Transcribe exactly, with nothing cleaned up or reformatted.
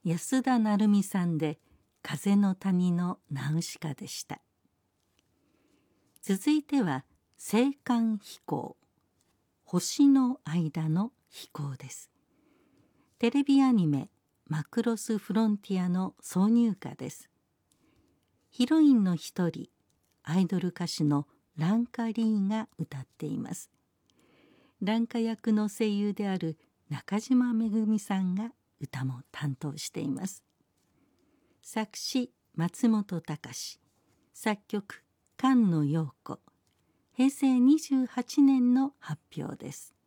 安田成美さんで風の谷のナウシカでした。続いては青函飛行、星の間の飛行です。テレビアニメマクロスフロンティアの挿入歌です。ヒロインの一人、アイドル歌手のランカ・リーが歌っています。ランカ役の声優である中島めぐみさんが歌も担当しています。作詞松本隆、作曲菅野陽子、へいせいにじゅうはちねんの発表です。